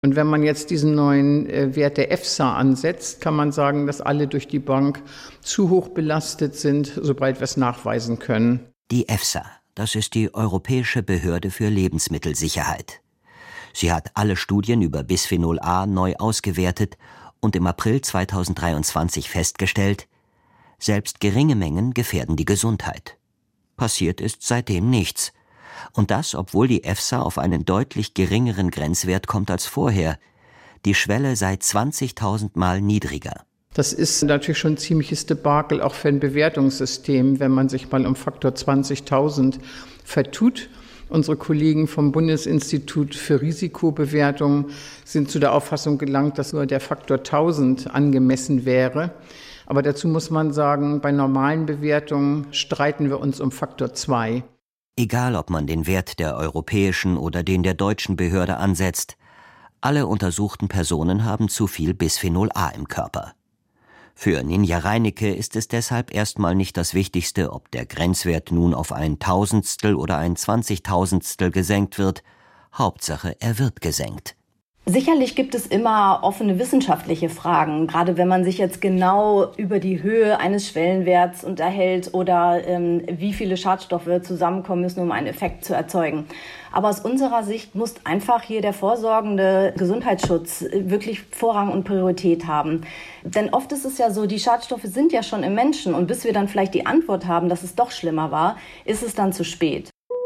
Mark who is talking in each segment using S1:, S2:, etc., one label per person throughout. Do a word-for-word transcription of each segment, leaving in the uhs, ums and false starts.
S1: Und wenn man jetzt diesen neuen äh, Wert der EFSA ansetzt, kann man sagen, dass alle durch die Bank zu hoch belastet sind, sobald wir es nachweisen können.
S2: Die EFSA, das ist die Europäische Behörde für Lebensmittelsicherheit. Sie hat alle Studien über Bisphenol A neu ausgewertet und im April zweitausenddreiundzwanzig festgestellt, selbst geringe Mengen gefährden die Gesundheit. Passiert ist seitdem nichts. Und das, obwohl die EFSA auf einen deutlich geringeren Grenzwert kommt als vorher. Die Schwelle sei zwanzigtausend Mal niedriger.
S1: Das ist natürlich schon ein ziemliches Debakel, auch für ein Bewertungssystem, wenn man sich mal um Faktor zwanzigtausend vertut. Unsere Kollegen vom Bundesinstitut für Risikobewertung sind zu der Auffassung gelangt, dass nur der Faktor tausend angemessen wäre. Aber dazu muss man sagen, bei normalen Bewertungen streiten wir uns um Faktor zwei.
S2: Egal, ob man den Wert der europäischen oder den der deutschen Behörde ansetzt, alle untersuchten Personen haben zu viel Bisphenol A im Körper. Für Ninja Reinecke ist es deshalb erstmal nicht das Wichtigste, ob der Grenzwert nun auf ein Tausendstel oder ein Zwanzigtausendstel gesenkt wird. Hauptsache, er wird gesenkt.
S3: Sicherlich gibt es immer offene wissenschaftliche Fragen, gerade wenn man sich jetzt genau über die Höhe eines Schwellenwerts unterhält oder ähm, wie viele Schadstoffe zusammenkommen müssen, um einen Effekt zu erzeugen. Aber aus unserer Sicht muss einfach hier der vorsorgende Gesundheitsschutz wirklich Vorrang und Priorität haben. Denn oft ist es ja so, die Schadstoffe sind ja schon im Menschen und bis wir dann vielleicht die Antwort haben, dass es doch schlimmer war, ist es dann zu spät.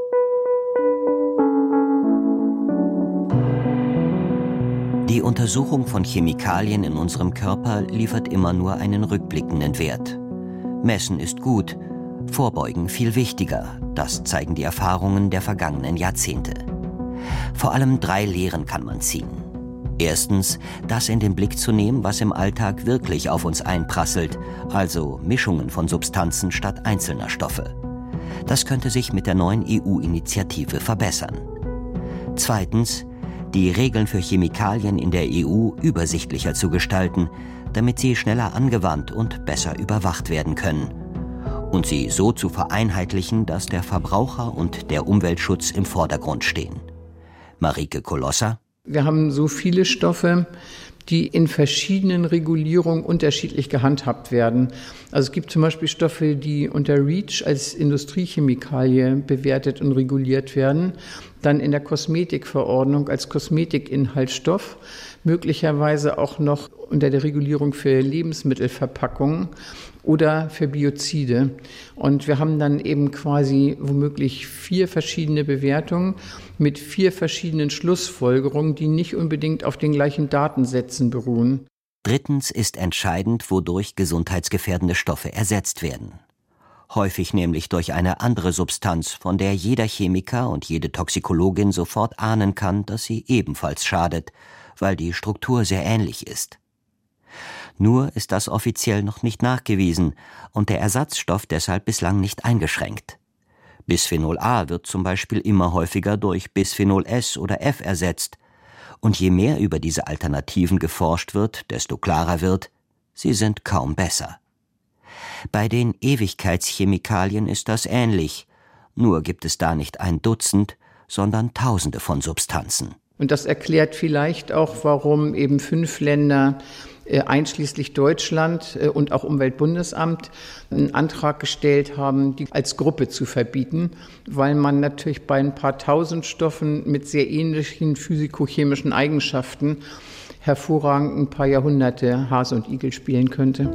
S2: Die Untersuchung von Chemikalien in unserem Körper liefert immer nur einen rückblickenden Wert. Messen ist gut, Vorbeugen viel wichtiger. Das zeigen die Erfahrungen der vergangenen Jahrzehnte. Vor allem drei Lehren kann man ziehen. Erstens, das in den Blick zu nehmen, was im Alltag wirklich auf uns einprasselt, also Mischungen von Substanzen statt einzelner Stoffe. Das könnte sich mit der neuen E U-Initiative verbessern. Zweitens, die Regeln für Chemikalien in der E U übersichtlicher zu gestalten, damit sie schneller angewandt und besser überwacht werden können. Und sie so zu vereinheitlichen, dass der Verbraucher und der Umweltschutz im Vordergrund stehen. Marike Kolosser:
S1: Wir haben so viele Stoffe, die in verschiedenen Regulierungen unterschiedlich gehandhabt werden. Also es gibt zum Beispiel Stoffe, die unter REACH als Industriechemikalie bewertet und reguliert werden, dann in der Kosmetikverordnung als Kosmetikinhaltsstoff, möglicherweise auch noch unter der Regulierung für Lebensmittelverpackungen oder für Biozide. Und wir haben dann eben quasi womöglich vier verschiedene Bewertungen mit vier verschiedenen Schlussfolgerungen, die nicht unbedingt auf den gleichen Datensätzen beruhen.
S2: Drittens ist entscheidend, wodurch gesundheitsgefährdende Stoffe ersetzt werden. Häufig nämlich durch eine andere Substanz, von der jeder Chemiker und jede Toxikologin sofort ahnen kann, dass sie ebenfalls schadet, weil die Struktur sehr ähnlich ist. Nur ist das offiziell noch nicht nachgewiesen und der Ersatzstoff deshalb bislang nicht eingeschränkt. Bisphenol A wird zum Beispiel immer häufiger durch Bisphenol S oder F ersetzt. Und je mehr über diese Alternativen geforscht wird, desto klarer wird, sie sind kaum besser. Bei den Ewigkeitschemikalien ist das ähnlich, nur gibt es da nicht ein Dutzend, sondern Tausende von Substanzen.
S1: Und das erklärt vielleicht auch, warum eben fünf Länder, einschließlich Deutschland und auch Umweltbundesamt, einen Antrag gestellt haben, die als Gruppe zu verbieten, weil man natürlich bei ein paar tausend Stoffen mit sehr ähnlichen physikochemischen Eigenschaften hervorragend ein paar Jahrhunderte Hase und Igel spielen könnte.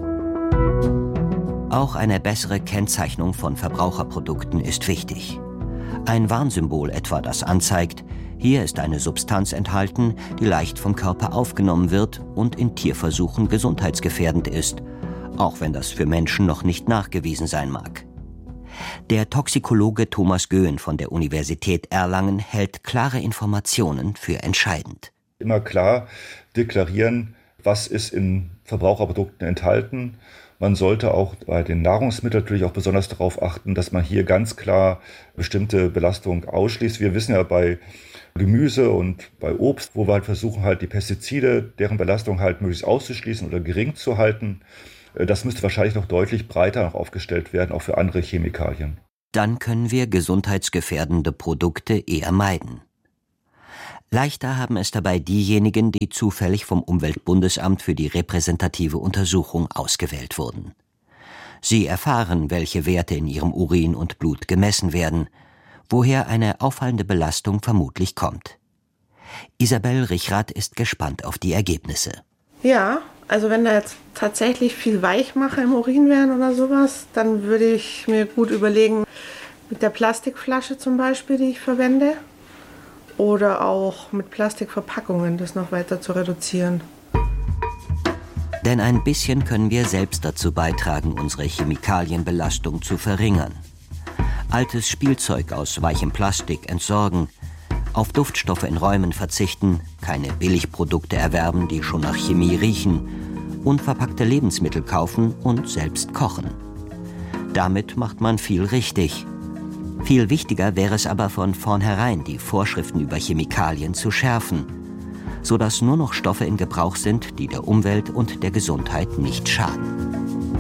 S2: Auch eine bessere Kennzeichnung von Verbraucherprodukten ist wichtig. Ein Warnsymbol etwa, das anzeigt, hier ist eine Substanz enthalten, die leicht vom Körper aufgenommen wird und in Tierversuchen gesundheitsgefährdend ist, auch wenn das für Menschen noch nicht nachgewiesen sein mag. Der Toxikologe Thomas Göhn von der Universität Erlangen hält klare Informationen für entscheidend.
S4: Immer klar deklarieren, was ist in Verbraucherprodukten enthalten. Man sollte auch bei den Nahrungsmitteln natürlich auch besonders darauf achten, dass man hier ganz klar bestimmte Belastungen ausschließt. Wir wissen ja bei Gemüse und bei Obst, wo wir halt versuchen, halt die Pestizide, deren Belastung halt möglichst auszuschließen oder gering zu halten. Das müsste wahrscheinlich noch deutlich breiter noch aufgestellt werden, auch für andere Chemikalien.
S2: Dann können wir gesundheitsgefährdende Produkte eher meiden. Leichter haben es dabei diejenigen, die zufällig vom Umweltbundesamt für die repräsentative Untersuchung ausgewählt wurden. Sie erfahren, welche Werte in ihrem Urin und Blut gemessen werden, woher eine auffallende Belastung vermutlich kommt. Isabel Richrath ist gespannt auf die Ergebnisse.
S5: Ja, also wenn da jetzt tatsächlich viel Weichmacher im Urin wären oder sowas, dann würde ich mir gut überlegen, mit der Plastikflasche zum Beispiel, die ich verwende, oder auch mit Plastikverpackungen das noch weiter zu reduzieren.
S2: Denn ein bisschen können wir selbst dazu beitragen, unsere Chemikalienbelastung zu verringern. Altes Spielzeug aus weichem Plastik entsorgen, auf Duftstoffe in Räumen verzichten, keine Billigprodukte erwerben, die schon nach Chemie riechen, unverpackte Lebensmittel kaufen und selbst kochen. Damit macht man viel richtig. Viel wichtiger wäre es aber von vornherein, die Vorschriften über Chemikalien zu schärfen, sodass nur noch Stoffe in Gebrauch sind, die der Umwelt und der Gesundheit nicht schaden.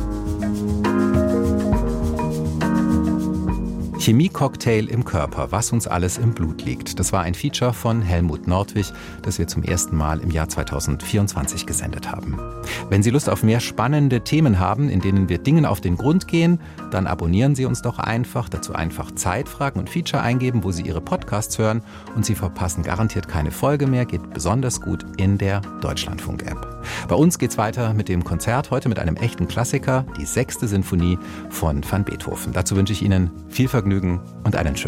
S6: Chemie-Cocktail im Körper, was uns alles im Blut liegt. Das war ein Feature von Helmut Nordwig, das wir zum ersten Mal im Jahr zweitausendvierundzwanzig gesendet haben. Wenn Sie Lust auf mehr spannende Themen haben, in denen wir Dingen auf den Grund gehen, dann abonnieren Sie uns doch einfach. Dazu einfach Zeitfragen und Feature eingeben, wo Sie Ihre Podcasts hören. Und Sie verpassen garantiert keine Folge mehr. Geht besonders gut in der Deutschlandfunk-App. Bei uns geht's weiter mit dem Konzert, heute mit einem echten Klassiker, die sechste Sinfonie von van Beethoven. Dazu wünsche ich Ihnen viel Vergnügen und einen schönen